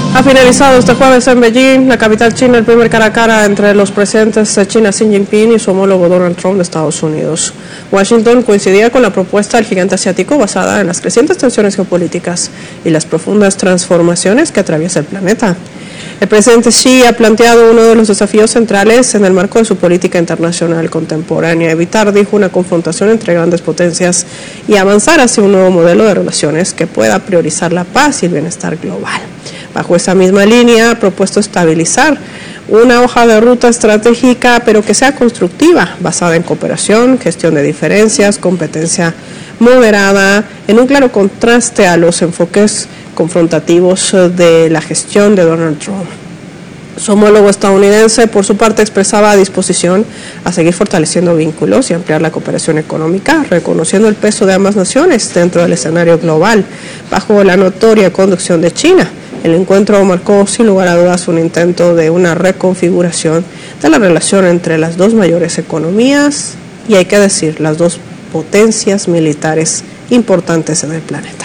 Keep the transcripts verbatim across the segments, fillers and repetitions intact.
Ha finalizado este jueves en Beijing, la capital china, el primer cara a cara entre los presidentes de China Xi Jinping y su homólogo Donald Trump de Estados Unidos. Washington coincidía con la propuesta del gigante asiático basada en las crecientes tensiones geopolíticas y las profundas transformaciones que atraviesa el planeta. El presidente Xi ha planteado uno de los desafíos centrales en el marco de su política internacional contemporánea: evitar, dijo, una confrontación entre grandes potencias y avanzar hacia un nuevo modelo de relaciones que pueda priorizar la paz y el bienestar global. Bajo esa misma línea, ha propuesto estabilizar una hoja de ruta estratégica, pero que sea constructiva, basada en cooperación, gestión de diferencias, competencia moderada, en un claro contraste a los enfoques confrontativos de la gestión de Donald Trump. Su homólogo estadounidense, por su parte, expresaba disposición a seguir fortaleciendo vínculos y ampliar la cooperación económica, reconociendo el peso de ambas naciones dentro del escenario global, bajo la notoria conducción de China. El encuentro marcó, sin lugar a dudas, un intento de una reconfiguración de la relación entre las dos mayores economías y, hay que decir, las dos potencias militares importantes en el planeta.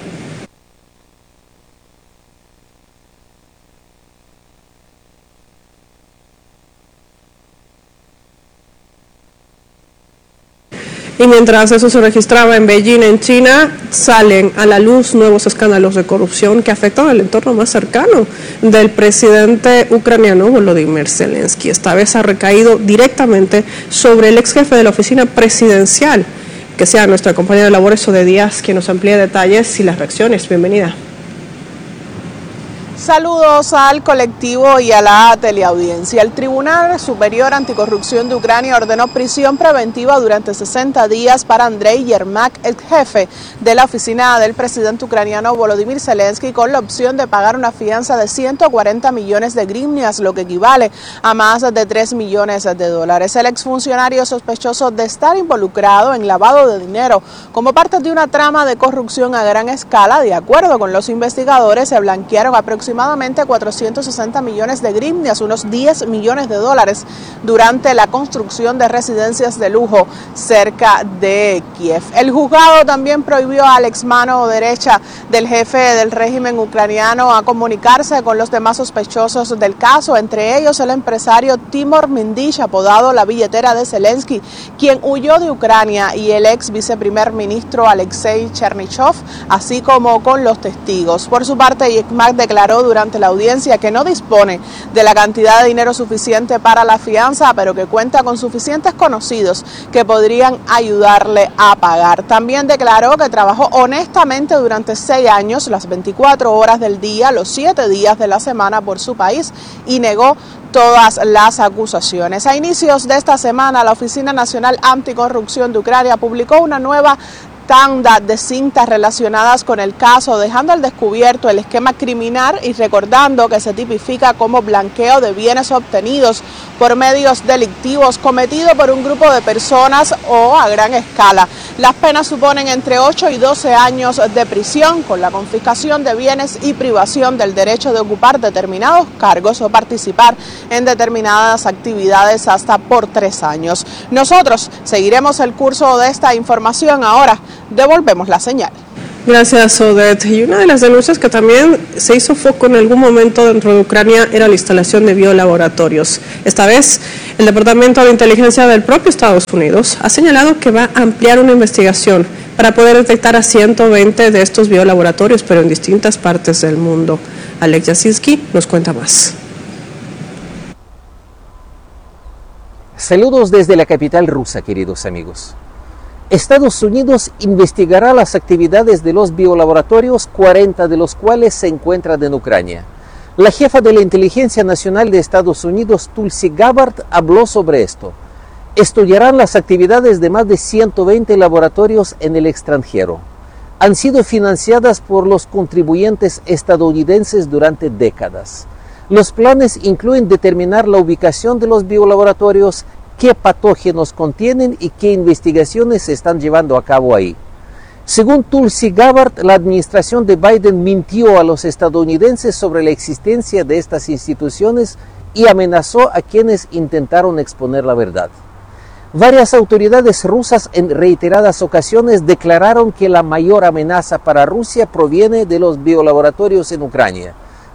Y mientras eso se registraba en Beijing, en China, salen a la luz nuevos escándalos de corrupción que afectan al entorno más cercano del presidente ucraniano Volodymyr Zelensky. Esta vez ha recaído directamente sobre el ex jefe de la oficina presidencial. Que sea nuestra compañera de labores, Sode Díaz, quien nos amplíe detalles y las reacciones. Bienvenida. Saludos al colectivo y a la teleaudiencia. El Tribunal Superior Anticorrupción de Ucrania ordenó prisión preventiva durante sesenta días para Andrei Yermak, el jefe de la oficina del presidente ucraniano Volodymyr Zelensky, con la opción de pagar una fianza de ciento cuarenta millones de grivnias, lo que equivale a más de tres millones de dólares. El exfuncionario sospechoso de estar involucrado en lavado de dinero como parte de una trama de corrupción a gran escala. De acuerdo con los investigadores, se blanquearon aproximadamente aproximadamente cuatrocientos sesenta millones de grivnias, unos diez millones de dólares, durante la construcción de residencias de lujo cerca de Kiev. El juzgado también prohibió al ex mano derecha del jefe del régimen ucraniano a comunicarse con los demás sospechosos del caso, entre ellos el empresario Timur Mindish, apodado la billetera de Zelensky, quien huyó de Ucrania, y el ex viceprimer ministro Alexei Chernyshov, así como con los testigos. Por su parte, Yermak declaró durante la audiencia que no dispone de la cantidad de dinero suficiente para la fianza, pero que cuenta con suficientes conocidos que podrían ayudarle a pagar. También declaró que trabajó honestamente durante seis años, las veinticuatro horas del día, los siete días de la semana por su país, y negó todas las acusaciones. A inicios de esta semana, la Oficina Nacional Anticorrupción de Ucrania publicó una nueva tanda de cintas relacionadas con el caso, dejando al descubierto el esquema criminal y recordando que se tipifica como blanqueo de bienes obtenidos por medios delictivos cometido por un grupo de personas o a gran escala. Las penas suponen entre ocho y doce años de prisión, con la confiscación de bienes y privación del derecho de ocupar determinados cargos o participar en determinadas actividades hasta por tres años. Nosotros seguiremos el curso de esta información. Ahora devolvemos la señal. Gracias, Odette. Y una de las denuncias que también se hizo foco en algún momento dentro de Ucrania era la instalación de biolaboratorios. Esta vez, el Departamento de Inteligencia del propio Estados Unidos ha señalado que va a ampliar una investigación para poder detectar a ciento veinte de estos biolaboratorios, pero en distintas partes del mundo. Alex Yasinski nos cuenta más. Saludos desde la capital rusa, queridos amigos. Estados Unidos investigará las actividades de los biolaboratorios, cuarenta de los cuales se encuentran en Ucrania. La jefa de la Inteligencia Nacional de Estados Unidos, Tulsi Gabbard, habló sobre esto. Estudiarán las actividades de más de ciento veinte laboratorios en el extranjero. Han sido financiadas por los contribuyentes estadounidenses durante décadas. Los planes incluyen determinar la ubicación de los biolaboratorios, qué patógenos contienen y qué investigaciones se están llevando a cabo ahí. Según Tulsi Gabbard, la administración de Biden mintió a los estadounidenses sobre la existencia de estas instituciones y amenazó a quienes intentaron exponer la verdad. Varias autoridades rusas en reiteradas ocasiones declararon que la mayor amenaza para Rusia proviene de los biolaboratorios en Ucrania.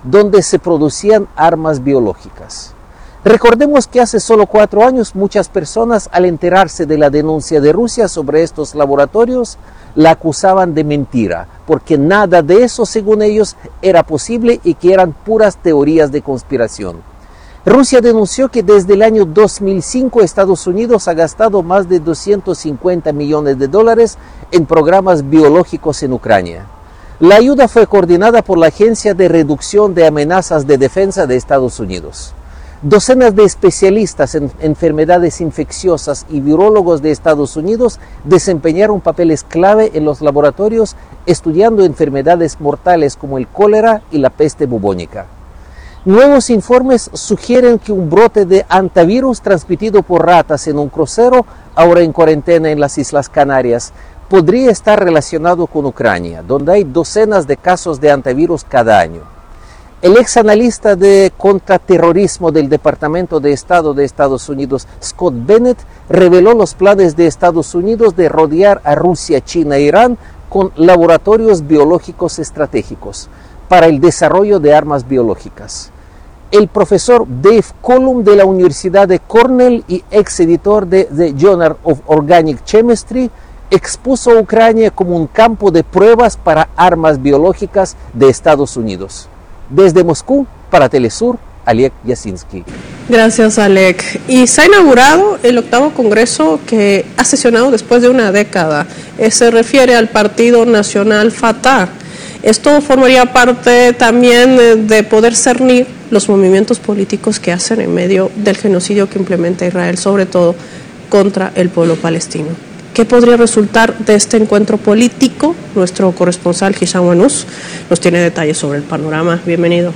donde se producían armas biológicas. Recordemos que hace solo cuatro años muchas personas, al enterarse de la denuncia de Rusia sobre estos laboratorios, la acusaban de mentira, porque nada de eso, según ellos, era posible y que eran puras teorías de conspiración. Rusia denunció que desde el año dos mil cinco Estados Unidos ha gastado más de doscientos cincuenta millones de dólares en programas biológicos en Ucrania. La ayuda fue coordinada por la Agencia de Reducción de Amenazas de Defensa de Estados Unidos. Docenas de especialistas en enfermedades infecciosas y virólogos de Estados Unidos desempeñaron papeles clave en los laboratorios estudiando enfermedades mortales como el cólera y la peste bubónica. Nuevos informes sugieren que un brote de antivirus transmitido por ratas en un crucero, ahora en cuarentena en las Islas Canarias, podría estar relacionado con Ucrania, donde hay docenas de casos de antivirus cada año. El ex analista de contraterrorismo del Departamento de Estado de Estados Unidos, Scott Bennett, reveló los planes de Estados Unidos de rodear a Rusia, China e Irán con laboratorios biológicos estratégicos para el desarrollo de armas biológicas. El profesor Dave Cullum de la Universidad de Cornell y ex editor de The Journal of Organic Chemistry expuso a Ucrania como un campo de pruebas para armas biológicas de Estados Unidos. Desde Moscú, para Telesur, Alek Yasinski. Gracias, Alek. Y se ha inaugurado el octavo congreso que ha sesionado después de una década. Se refiere al Partido Nacional Fatah. Esto formaría parte también de poder cernir los movimientos políticos que hacen en medio del genocidio que implementa Israel, sobre todo contra el pueblo palestino. ¿Qué podría resultar de este encuentro político? Nuestro corresponsal Hisham Wanus nos tiene detalles sobre el panorama. Bienvenido.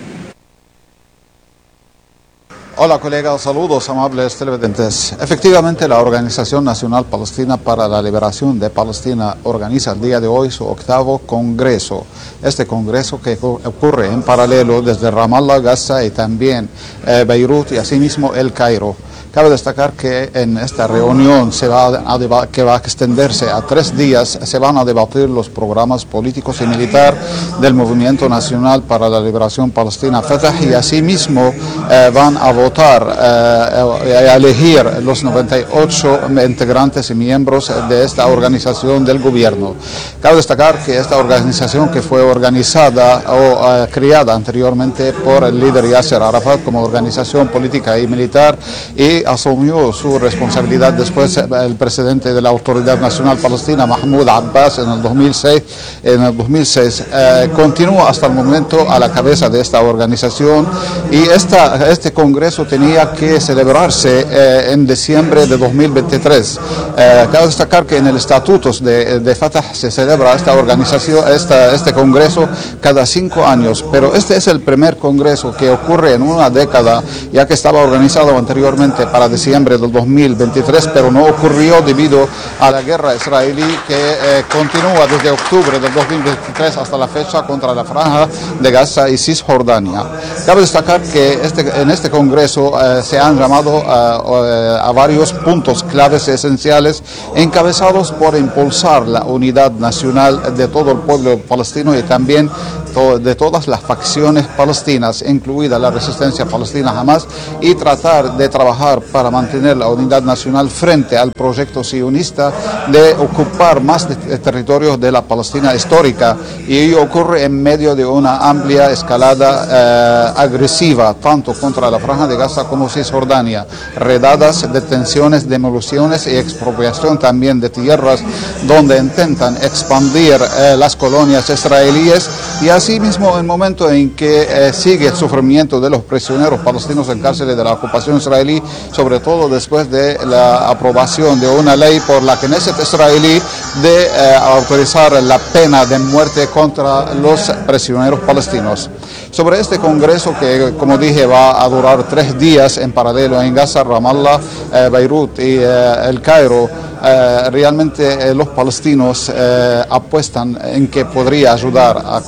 Hola colegas, saludos amables televidentes. Efectivamente, la Organización Nacional Palestina para la Liberación de Palestina organiza el día de hoy su octavo congreso. Este congreso que ocurre en paralelo desde Ramallah, Gaza y también eh, Beirut y asimismo El Cairo. Cabe destacar que en esta reunión se va a que va a extenderse a tres días, se van a debatir los programas políticos y militares del Movimiento Nacional para la Liberación Palestina, Fatah, y asimismo eh, van a votar eh, y a elegir los noventa y ocho integrantes y miembros de esta organización del gobierno. Cabe destacar que esta organización, que fue organizada o eh, creada anteriormente por el líder Yasser Arafat como organización política y militar, y asumió su responsabilidad después el presidente de la Autoridad Nacional Palestina, Mahmoud Abbas, en el dos mil seis, en el dos mil seis eh, continúa hasta el momento a la cabeza de esta organización, y esta, este congreso tenía que celebrarse eh, en diciembre de dos mil veintitrés. Eh, cabe destacar que en el estatutos de, de Fatah se celebra esta organización, esta, este congreso cada cinco años, pero este es el primer congreso que ocurre en una década, ya que estaba organizado anteriormente para diciembre del dos mil veintitrés, pero no ocurrió debido a la guerra israelí que eh, continúa desde octubre del dos mil veintitrés hasta la fecha contra la Franja de Gaza y Cisjordania. Cabe destacar que este, en este congreso eh, se han llamado eh, a varios puntos claves esenciales encabezados por impulsar la unidad nacional de todo el pueblo palestino y también de todas las facciones palestinas, incluida la resistencia palestina Hamas, y tratar de trabajar para mantener la unidad nacional frente al proyecto sionista de ocupar más de, de territorios de la Palestina histórica, y ello ocurre en medio de una amplia escalada eh, agresiva, tanto contra la Franja de Gaza como Cisjordania, redadas, detenciones, demoliciones y expropiación también de tierras, donde intentan expandir eh, las colonias israelíes, y asimismo en el momento en que eh, sigue el sufrimiento de los prisioneros palestinos en cárceles de la ocupación israelí, sobre todo después de la aprobación de una ley por la Knesset israelí de eh, autorizar la pena de muerte contra los prisioneros palestinos. Sobre este congreso, que como dije va a durar tres días en paralelo en Gaza, Ramallah, eh, Beirut y eh, El Cairo, eh, realmente eh, los palestinos eh, apuestan en que podría ayudar a conservar la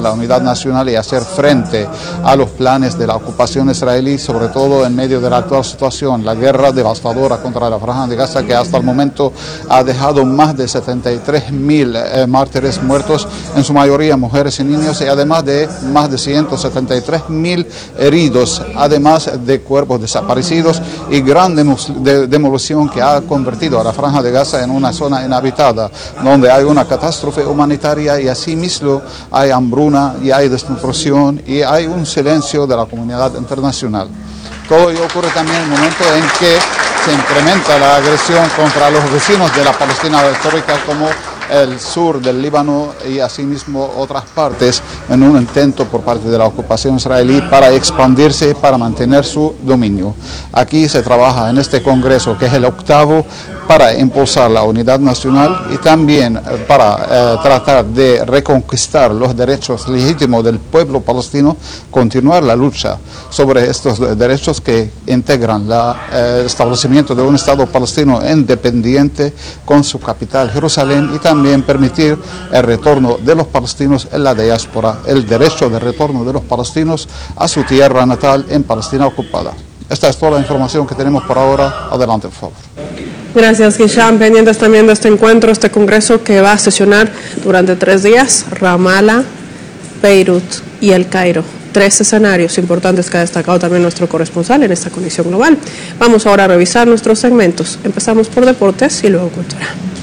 la unidad nacional y hacer frente a los planes de la ocupación israelí, sobre todo en medio de la actual situación, la guerra devastadora contra la Franja de Gaza, que hasta el momento ha dejado más de setenta y tres mil eh, mártires muertos, en su mayoría mujeres y niños, y además de más de ciento setenta y tres mil heridos, además de cuerpos desaparecidos y gran demolición que ha convertido a la Franja de Gaza en una zona inhabitada, donde hay una catástrofe humanitaria y asimismo hay hambruna y hay desnutrición y hay un silencio de la comunidad internacional. Todo ello ocurre también en el momento en que se incrementa la agresión contra los vecinos de la Palestina histórica, como el sur del Líbano y asimismo otras partes, en un intento por parte de la ocupación israelí para expandirse, para mantener su dominio. Aquí se trabaja en este Congreso, que es el octavo, para impulsar la unidad nacional y también para eh, tratar de reconquistar los derechos legítimos del pueblo palestino, continuar la lucha sobre estos derechos que integran el eh, establecimiento de un Estado palestino independiente con su capital Jerusalén, y también permitir el retorno de los palestinos en la diáspora, el derecho de retorno de los palestinos a su tierra natal en Palestina ocupada. Esta es toda la información que tenemos por ahora. Adelante, por favor. Gracias, Hisham. Pendientes también de este encuentro, este congreso que va a sesionar durante tres días, Ramallah, Beirut y El Cairo. Tres escenarios importantes que ha destacado también nuestro corresponsal en esta conexión global. Vamos ahora a revisar nuestros segmentos. Empezamos por deportes y luego cultura.